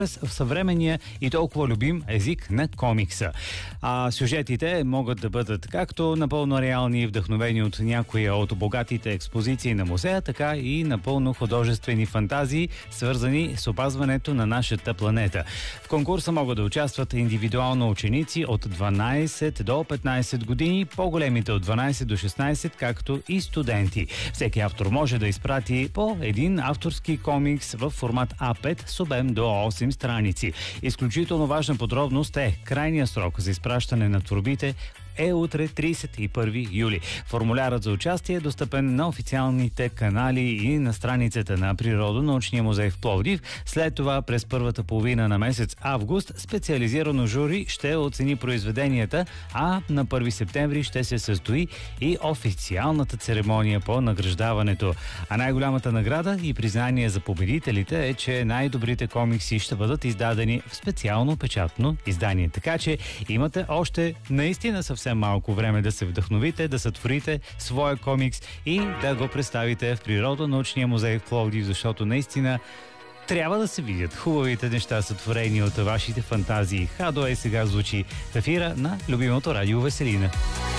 в съвременния и толкова любим език на комикса. Сюжетите могат да бъдат както напълно реални и вдъхновени от някои от богатите експозиции на музея, така и напълно художествени фантазии, свързани с опазването на нашата планета. В конкурса могат да участват индивидуално ученици от 12 до 15 години, по-големите от 12 до 16, както и студенти. Всеки автор може да изпрати по един авторски комикс в формат А5 с обем до 8 страници. Изключително важна подробност е крайния срок за изпращане на творбите е утре, 31 юли. Формулярът за участие е достъпен на официалните канали и на страницата на Природонаучния музей в Пловдив. След това през първата половина на месец август специализирано жури ще оцени произведенията, а на 1 септември ще се състои и официалната церемония по награждаването. А най-голямата награда и признание за победителите е, че най-добрите комикси ще бъдат издадени в специално печатно издание. Така че имате още наистина съвсем малко време да се вдъхновите, да сътворите своя комикс и да го представите в Природонаучния музей в Пловдив, защото наистина трябва да се видят хубавите неща, сътворени от вашите фантазии. Хадо сега звучи в ефира на любимото радио Веселина.